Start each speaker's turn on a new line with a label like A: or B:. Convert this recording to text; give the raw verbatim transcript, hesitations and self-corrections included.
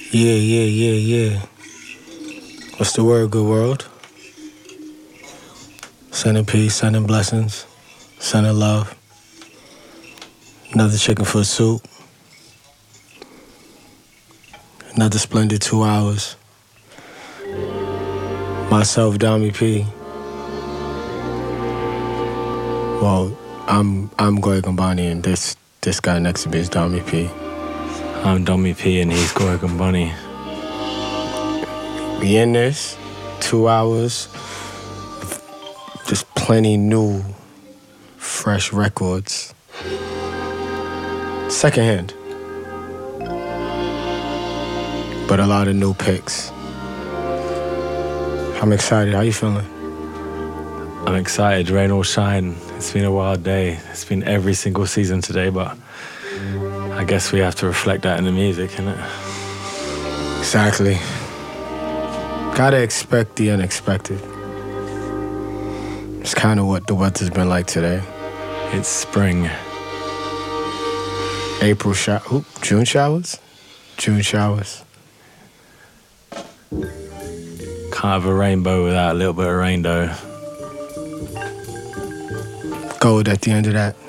A: Yeah, yeah, yeah, yeah. What's the word, good world? Sending peace, sending blessings, sending love. Another chicken foot soup. Another splendid two hours. Myself, Dami P. Well, I'm I'm Goy Gambani, and this this guy next to me is Dami P.
B: I'm Dami P, and he's Goy Gambani.
A: We in this two hours. Just plenty new, fresh records. Secondhand. But a lot of new picks. I'm excited. How you feeling?
B: I'm excited. Rain or shine. It's been a wild day. It's been every single season today, but I guess we have to reflect that in the music, innit?
A: Exactly. Gotta expect the unexpected. It's kind of what the weather's been like today.
B: It's spring.
A: April shower. Ooh, June showers? June showers.
B: Can't have a rainbow without a little bit of rain, though.
A: Gold at the end of that.